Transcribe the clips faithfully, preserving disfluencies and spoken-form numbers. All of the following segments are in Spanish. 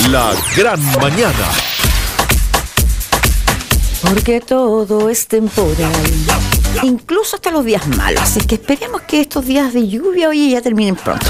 La gran mañana. Porque todo es temporal, incluso hasta los días malos. Así que esperemos que estos días de lluvia hoy ya terminen pronto.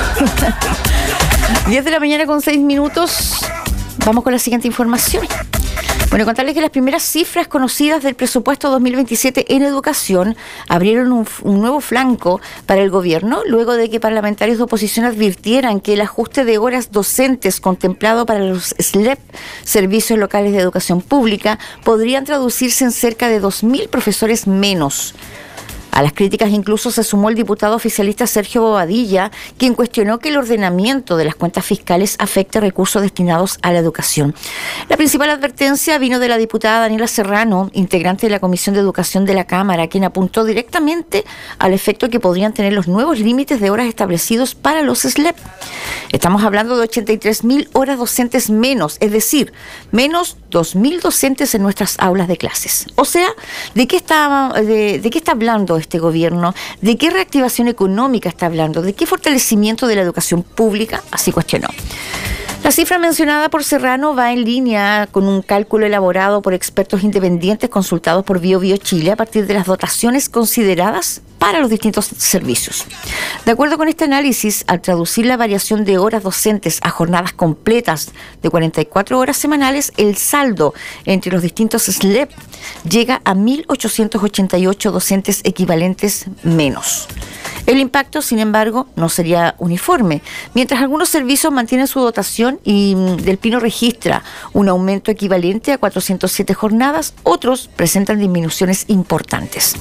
diez de la mañana con seis minutos. Vamos con la siguiente información. Bueno, contarles que las primeras cifras conocidas del presupuesto dos mil veintisiete en educación abrieron un, un nuevo flanco para el gobierno, luego de que parlamentarios de oposición advirtieran que el ajuste de horas docentes contemplado para los S L E P, Servicios Locales de Educación Pública, podrían traducirse en cerca de dos mil profesores menos. A las críticas incluso se sumó el diputado oficialista Sergio Bobadilla, quien cuestionó que el ordenamiento de las cuentas fiscales afecte recursos destinados a la educación. La principal advertencia vino de la diputada Daniela Serrano, integrante de la Comisión de Educación de la Cámara, quien apuntó directamente al efecto que podrían tener los nuevos límites de horas establecidos para los S L E P. Estamos hablando de ochenta y tres mil horas docentes menos, es decir, menos dos mil docentes en nuestras aulas de clases. O sea, ¿de qué está, de, de qué está hablando este gobierno? ¿De qué reactivación económica está hablando? ¿De qué fortalecimiento de la educación pública? Así cuestionó. La cifra mencionada por Serrano va en línea con un cálculo elaborado por expertos independientes consultados por Bio Bio Chile a partir de las dotaciones consideradas para los distintos servicios. De acuerdo con este análisis, al traducir la variación de horas docentes a jornadas completas de cuarenta y cuatro horas semanales, el saldo entre los distintos S L E P llega a mil ochocientos ochenta y ocho docentes equivalentes menos. El impacto, sin embargo, no sería uniforme. Mientras algunos servicios mantienen su dotación y Del Pino registra un aumento equivalente a cuatrocientas siete jornadas, otros presentan disminuciones importantes.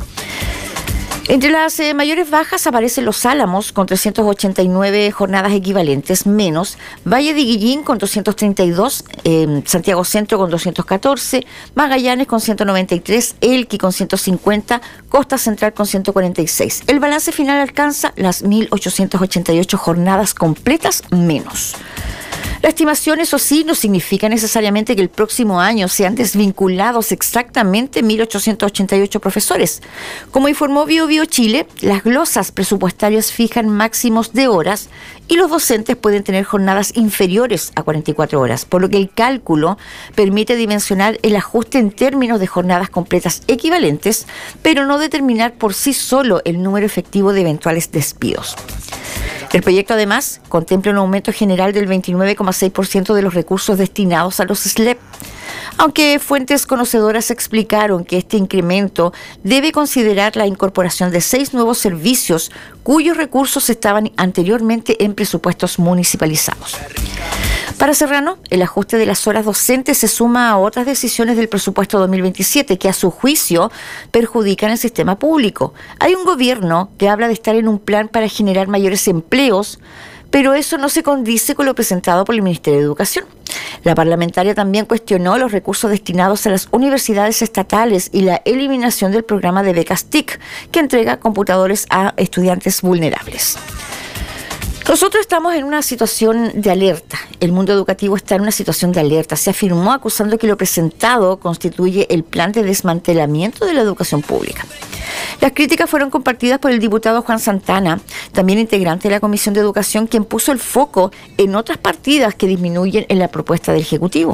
Entre las eh, mayores bajas aparecen Los Álamos con trescientas ochenta y nueve jornadas equivalentes menos, Valle de Guillín con doscientas treinta y dos, eh, Santiago Centro con doscientos catorce, Magallanes con ciento noventa y tres, Elqui con ciento cincuenta, Costa Central con ciento cuarenta y seis. El balance final alcanza las mil ochocientas ochenta y ocho jornadas completas menos. La estimación, eso sí, no significa necesariamente que el próximo año sean desvinculados exactamente mil ochocientos ochenta y ocho profesores. Como informó Bio Bio Chile, las glosas presupuestarias fijan máximos de horas y los docentes pueden tener jornadas inferiores a cuarenta y cuatro horas, por lo que el cálculo permite dimensionar el ajuste en términos de jornadas completas equivalentes, pero no determinar por sí solo el número efectivo de eventuales despidos. El proyecto, además, contempla un aumento general del veintinueve coma seis por ciento de los recursos destinados a los S L E P, aunque fuentes conocedoras explicaron que este incremento debe considerar la incorporación de seis nuevos servicios cuyos recursos estaban anteriormente en presupuestos municipalizados. Para Serrano, el ajuste de las horas docentes se suma a otras decisiones del presupuesto dos mil veintisiete que, a su juicio, perjudican el sistema público. Hay un gobierno que habla de estar en un plan para generar mayores empleos, pero eso no se condice con lo presentado por el Ministerio de Educación. La parlamentaria también cuestionó los recursos destinados a las universidades estatales y la eliminación del programa de becas T I C, que entrega computadores a estudiantes vulnerables. Nosotros estamos en una situación de alerta. El mundo educativo está en una situación de alerta. Se afirmó acusando que lo presentado constituye el plan de desmantelamiento de la educación pública. Las críticas fueron compartidas por el diputado Juan Santana, también integrante de la Comisión de Educación, quien puso el foco en otras partidas que disminuyen en la propuesta del Ejecutivo.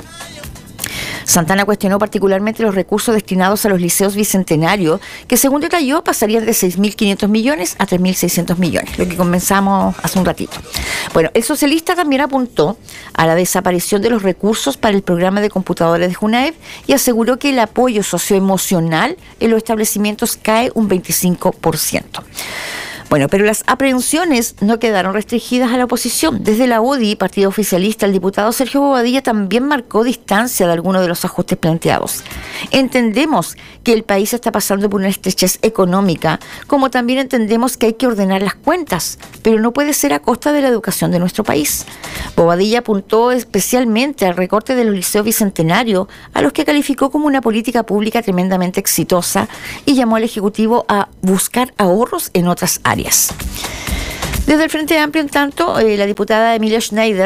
Santana cuestionó particularmente los recursos destinados a los liceos bicentenarios, que según detalló pasarían de seis mil quinientos millones a tres mil seiscientos millones, lo que comenzamos hace un ratito. Bueno, el socialista también apuntó a la desaparición de los recursos para el programa de computadores de Junaed y aseguró que el apoyo socioemocional en los establecimientos cae un veinticinco por ciento. Bueno, pero las aprehensiones no quedaron restringidas a la oposición. Desde la U D I, partido oficialista, el diputado Sergio Bobadilla también marcó distancia de algunos de los ajustes planteados. Entendemos que el país está pasando por una estrechez económica, como también entendemos que hay que ordenar las cuentas, pero no puede ser a costa de la educación de nuestro país. Bobadilla apuntó especialmente al recorte de los liceos bicentenarios, a los que calificó como una política pública tremendamente exitosa, y llamó al Ejecutivo a buscar ahorros en otras áreas. Desde el Frente Amplio, en tanto, eh, la diputada Emilia Schneider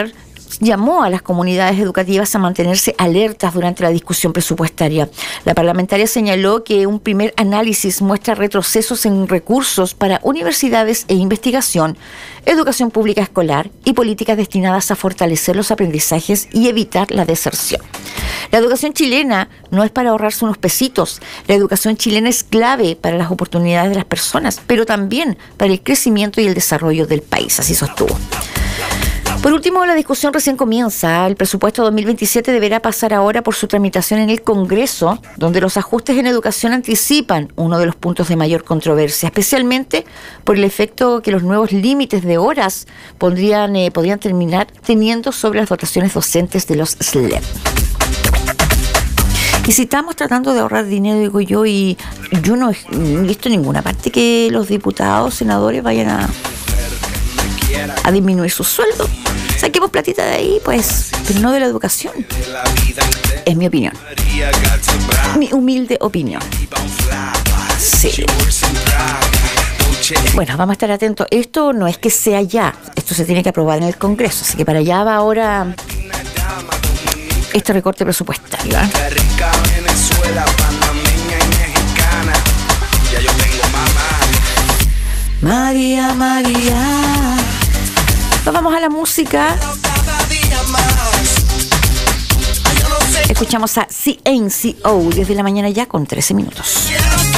llamó a las comunidades educativas a mantenerse alertas durante la discusión presupuestaria. La parlamentaria señaló que un primer análisis muestra retrocesos en recursos para universidades e investigación, educación pública escolar y políticas destinadas a fortalecer los aprendizajes y evitar la deserción. La educación chilena no es para ahorrarse unos pesitos. La educación chilena es clave para las oportunidades de las personas, pero también para el crecimiento y el desarrollo del país, así sostuvo. Por último, la discusión recién comienza. El presupuesto dos mil veintisiete deberá pasar ahora por su tramitación en el Congreso, donde los ajustes en educación anticipan uno de los puntos de mayor controversia, especialmente por el efecto que los nuevos límites de horas podrían, eh, podrían terminar teniendo sobre las dotaciones docentes de los S L E P. Y si estamos tratando de ahorrar dinero, digo yo, y yo no he visto en ninguna parte que los diputados, senadores vayan a, a disminuir su sueldo. Saquemos platita de ahí, pues, pero no de la educación. Es mi opinión. Mi humilde opinión. Sí. Bueno, vamos a estar atentos. Esto no es que sea ya, esto se tiene que aprobar en el Congreso, así que para allá va ahora este recorte presupuestario, ¿eh? María, María. Nos vamos a la música. Escuchamos a C N C O, diez de la mañana ya con trece minutos.